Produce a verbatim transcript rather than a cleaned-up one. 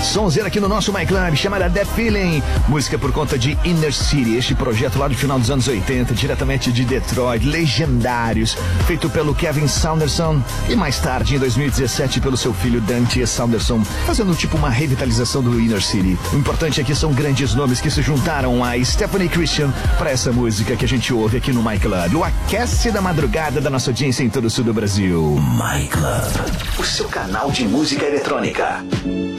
sonzeira aqui no nosso My Club, chamada That Feeling. Música por conta de Inner City, este projeto lá do final dos anos oitenta, diretamente de Detroit, legendários, feito pelo Kevin Saunderson e mais tarde, em dois mil e dezessete, pelo seu filho Dante Saunderson, fazendo tipo uma revitalização do Inner City. O importante aqui são grandes nomes que se juntaram a Stephanie Christian para essa música que a gente ouve aqui no My Club. O aquece da madrugada da nossa audiência em todo o sul do Brasil. My Club, o seu canal de música eletrônica.